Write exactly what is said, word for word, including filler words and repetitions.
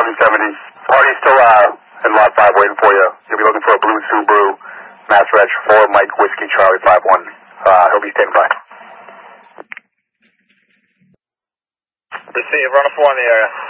seven seventy. Party's still uh, in lot five waiting for you. You'll be looking for a blue Subaru, Mass Reg four Mike Whiskey Charlie five one. Uh, he'll be standing by. Receive, run a four in the area.